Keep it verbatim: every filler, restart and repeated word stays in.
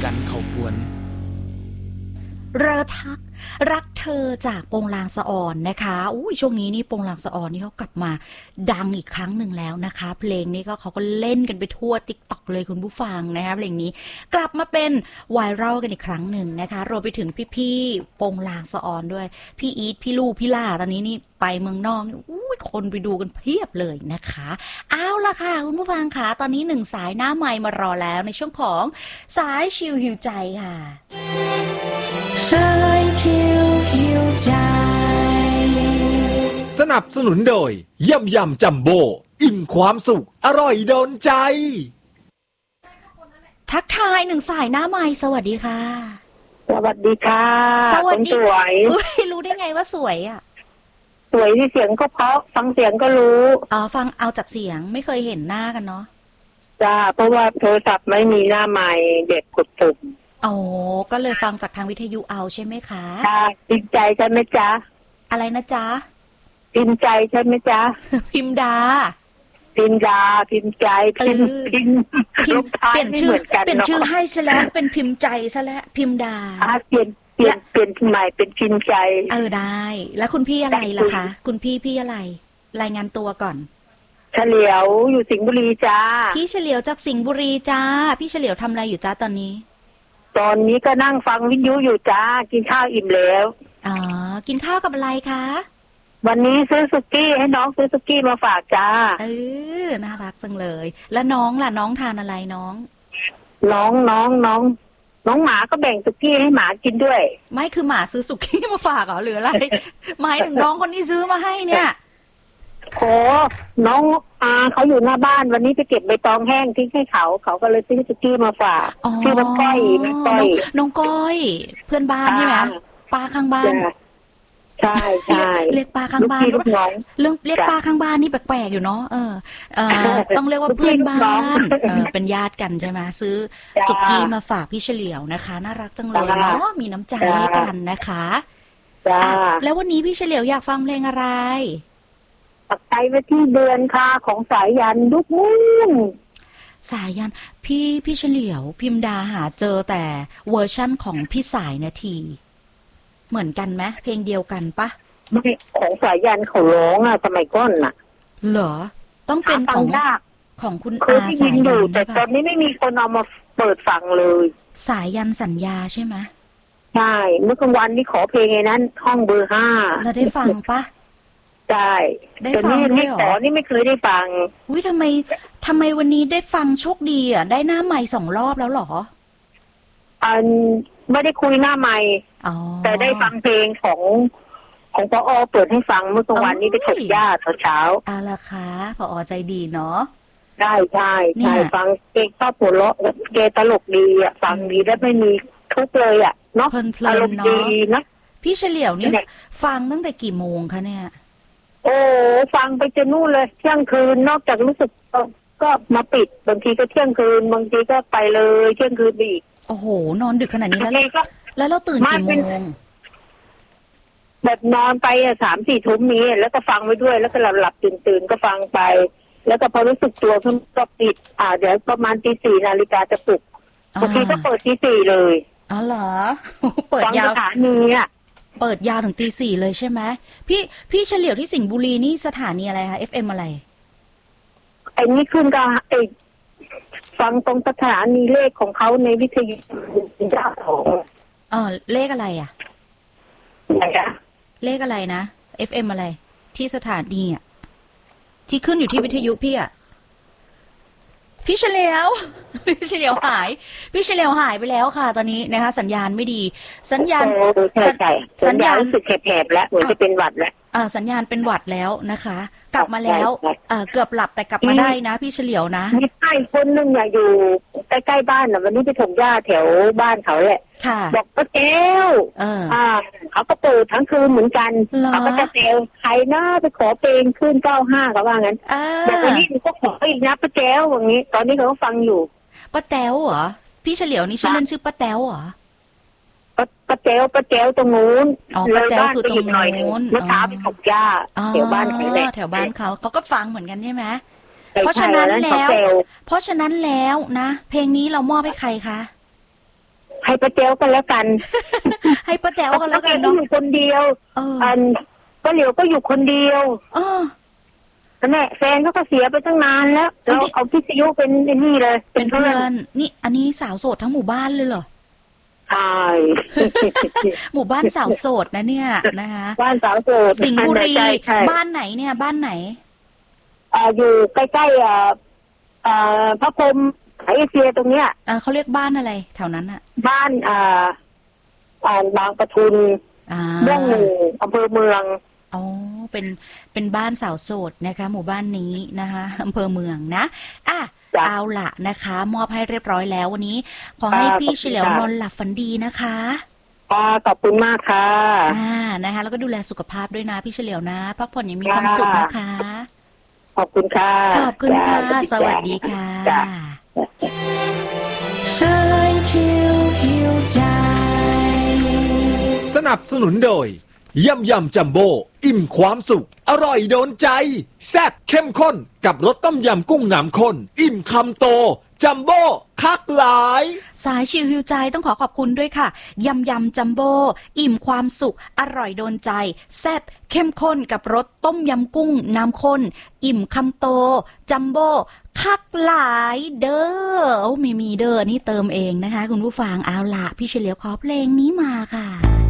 กันเขากวนเรอทักรักเธอจากโปงลางสะออนนะคะอุ้ยช่วงนี้นี่โปงลางสะออนนี่เขากลับมาดังอีกครั้งหนึ่งแล้วนะคะเพลงนี้ก็เขาก็เล่นกันไปทั่ว ติ๊กต็อก เลยคุณผู้ฟังนะคะเพลงนี้กลับมาเป็นไวรัลกันอีกครั้งหนึ่งนะคะรวมไปถึงพี่ๆโปงลางสะออนด้วยพี่อีทพี่ลูพี่ล่าตอนนี้นี่ไปเมืองนอกนี่อุ้ยคนไปดูกันเพียบเลยนะคะเอาล่ะค่ะคุณผู้ฟังค่ะตอนนี้หนึ่งสายหน้าไมค์มารอแล้วในช่วงของสายชิลหิวใจค่ะสายชิลหิวใจสนับสนุนโดยยำยำจัมโบ้อิ่มความสุขอร่อยโดนใจทักทายหนึ่งสายหน้าไมค์สวัสดีค่ะสวัสดีค่ะสวัสดีสวยอุ้ยรู้ได้ไงว่าสวยอ่ะสวยที่เสียงก็เพราะฟังเสียงก็รู้อ๋อฟังเอาจากเสียงไม่เคยเห็นหน้ากันเนาะจ้าเพราะว่าโทรศัพท์ไม่มีหน้าไมค์เด็กกดปุ่มอ๋อก็เลยฟังจากทางวิทยุเอาใช่ไหมคะค่ะพิมพ์ใจใช่ไหมจ๊ะอะไรนะจ๊ะพิมพ์ใจใช่ไหมจ๊ะพิมดาพิมดาพิมพ์ใจพิมพิมพิมเปลี่ยนชื่อเปลี่ยนชื่อให้ซะแล้วเป็นพิมพ์ใจซะแล้วพิมดาอ่าเปลี่ยนเปลี่ยนเปลี่ยนใหม่เป็นพิมพ์ใจเออได้แล้วคุณพี่อะไรล่ะคะคุณพี่พี่อะไรรายงานตัวก่อนเฉลียวอยู่สิงห์บุรีจ้าพี่เฉลียวจากสิงห์บุรีจ้าพี่เฉลียวทำอะไรอยู่จ้าตอนนี้ตอนนี้ก็นั่งฟังวิทยุอยู่จ้ากินข้าวอิ่มแล้วอ๋อกินข้าวกับอะไรคะวันนี้ซื้อสุกี้ให้น้องซื้อสุกี้มาฝากจ้าเออน่ารักจังเลยแล้วน้องล่ะน้องทานอะไรน้องน้องน้องน้องน้องหมาก็แบ่งสุกี้ให้หมากินด้วยไม่คือหมาซื้อสุกี้มาฝากเหรอหรืออะไรหมายถึงน้องคนนี้ซื้อมาให้เนี่ยโอ้น้องอาเขาอยู่หน้าบ้านวันนี้ไปเก็บใบตองแห้งทิ้งให้เขาเขาก็เลยซื้อสุกี้มาฝากชื่อน้องก้อยน้องก้อยน้องก้อยเพื่อนบ้านใช่ไหมป้าข้างบ้านใช่ใช่เรียกป้าข้างบ้านเรื่องเรียกป้าข้างบ้านนี่แปลกๆอยู่เนาะเออเออต้องเรียกว่าเพื่อนบ้านเออเป็นญาติกันใช่ไหมซื้อสุกี้มาฝากพี่เฉลียวนะคะน่ารักจังเลยเนาะมีน้ำใจให้กันนะคะแล้ววันนี้พี่เฉลียวอยากฟังเพลงอะไรปักใจไว้ที่เดือนค่ะของสายยันยุคมุ่งสายยันพี่พี่เฉลียวพิมดาหาเจอแต่เวอร์ชั่นของพี่สายนาทีเหมือนกันไหมเพลงเดียวกันปะไม่ของสายยันเขาร้องอะสมัยก่อนน่ะเหรอต้องเป็นของของคุณอาสายยันแต่ตอนนี้ไม่มีคนเอามาเปิดฟังเลยสายยันสัญญาใช่ไหมใช่เมื่อกลางวันนี่ขอเพลงไอ้นั้นห้องเบอร์ห้าเราได้ฟังปะใช่ได้ฟังด้วยเหรอนี่ไม่เคยได้ฟังอุ้ยทำไมทำไมวันนี้ได้ฟังโชคดีอ่ะได้หน้าใหม่สองรอบแล้วหรออันไม่ได้คุยหน้าใหม่แต่ได้ฟังเพลงของของปอเปิดให้ฟังเมื่อกลางวันนี้ไปถกหญ้าตอนเช้าอะล่ะคะปอใจดีเนาะได้ใช่ใช่ฟังเพลงชอบหัวเราะเกตลกดีอ่ะฟังดีแล้วไม่มีทุกเลยอ่ะเนาะอารมณ์ดีนะพี่เฉลียวนี่ฟังตั้งแต่กี่โมงคะเนี่ยโอ้ฟังไปจนนู่นเลยเที่ยงคืนนอกจากรู้สึกก็มาปิดบางทีก็เที่ยงคืนบางทีก็ไปเลยเที่ยงคืนไปอีกโอ้โหนอนดึกขนาดนี้แล้วแล้วเราตื่นกี่โมงแบบนอนไปอ่ะสามสี่ทุ่มนี้แล้วก็ฟังไปด้วยแล้วก็หลับหลับตื่นตื่นก็ฟังไปแล้วก็พอรู้สึกตัวก็ปิดอ่าเดี๋ยวประมาณตีสี่นาฬิกาจะปลุกบางทีก็เปิดตีสี่เลยอ๋อเหรอเปิดยาวสถานีอ่ะเปิดยาวถึงตีสี่เลยใช่ไหมพี่พี่เฉลียวที่สิงห์บุรีนี่สถานีอะไรคะ เอฟ เอ็ม อะไรไอ้นี่ขึ้นก็ไอ้ฟังตรงสถานีเลขของเขาในวิทยุยาของเออเลขอะไรอ่ะไหนคะเลขอะไรนะ เอฟ เอ็ม อะไรที่สถานีอ่ะที่ขึ้นอยู่ที่วิทยุพี่อ่ะพี่เฉลียวพี่เฉลียวหายพี่เฉลียวหายไปแล้วค่ะตอนนี้นะคะสัญญาณไม่ดีสัญญาณสัญญาณรู้สึกแหบๆแล้วเหมือนจะเป็นหวัดแล้วอ่าสัญญาณเป็นหวัดแล้วนะคะกลับมาแล้วเอ่อเกือบหลับแต่กลับมาได้นะพี่เฉลียวนะมีใครคนนึงเนี่ยอยู่ใกล้ๆบ้านน่ะวันนี้ไปถมหญ้าแถวบ้านเขาแหละบอกป้าแก้วอ่าเขาก็เปิดทั้งคืนเหมือนกันเขาก็จะแซวใครน่าไปขอเพลงขึ้นเก้าห้าเขาว่างั้นบอกวันนี้ก็ขออีกนะป้าแก้วอย่างนี้ตอนนี้เขาก็ฟังอยู่ป้าแต้วเหรอพี่เฉลียวนี่ชื่อเล่นชื่อป้าแต้วเหรอป้าแก้วป้าแก้วตรงนู้นเลยบ้านคือตรงนู้นเมื่อเช้าไปถกหญ้าแถวบ้านเขาแหละแถวบ้านเขาเขาก็ฟังเหมือนกันใช่ไหมเพราะฉะนั้นแล้วเพราะฉะนั้นแล้วนะเพลงนี้เรามอบให้ใครคะให้ป้าแจ๋วกันแล้วกันให้ป้าแจ๋วกันแล้วกันเนาะอยู่คนเดียวอันป้าเหลียวก็อยู่คนเดียวเออแม่แฟนเขาก็เสียไปตั้งนานแล้วเราเอาพิษยุเป็นนี่เลยเป็นเพื่อนนี่อันนี้สาวโสดทั้งหมู่บ้านเลยเหรอใช่หมู่บ้านสาวโสดนะเนี่ยนะคะบ้านสาวโสดสิงห์บุรีบ้านไหนเนี่ยบ้านไหนอ่าอยู่ใกล้ๆอ่าอ่าพระพรหมไอเซียตรงเนี้ยอ่าเขาเรียกบ้านอะไรแถวนั้นอ่ะบ้านอ่าอ่าบางปทุนเรื่องหนึ่งอำเภอเมืองอ๋อเป็นเป็นบ้านสาวโสดนะคะหมู่บ้านนี้นะคะอำเภอเมืองนะอ่ะเอาล่ะนะคะมอบให้เรียบร้อยแล้ววันนี้ขอให้พี่เฉลียวนอนหลับฝันดีนะคะอ่าขอบคุณมากค่ะอ่านะคะแล้วก็ดูแลสุขภาพด้วยนะพี่เฉลียวนะพักผ่อนอย่างมีความสุขนะคะขอบคุณค่ะขอบคุณค่ะสวัสดีค่ะสายชิวหิวใจสนับสนุนโดยยำยำจัมโบ้อิ่มความสุขอร่อยโดนใจแซ่บเข้มข้นกับรสต้มยำกุ้งน้ำข้นอิ่มคำโตจัมโบ้คักหลายสายชิวหิวใจต้องขอขอบคุณด้วยค่ะยำยำจัมโบ้อิ่มความสุขอร่อยโดนใจแซ่บเข้มข้นกับรสต้มยำกุ้งน้ำข้นอิ่มคำโตจัมโบ้คักหลายเด้อโอ้มีมีเด้อนี่เติมเองนะคะคุณผู้ฟังเอาล่ะพี่เฉลียวขอเพลงนี้มาค่ะ